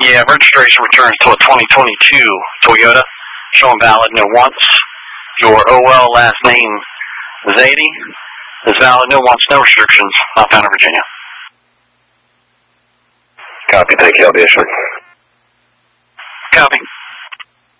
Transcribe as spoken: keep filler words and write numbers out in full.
Yeah, registration returns to a twenty twenty-two Toyota, showing valid no once. Your O L last name Zadie is valid no once, no restrictions, not found in Virginia. Copy, thank you, I'll be assured. Copy.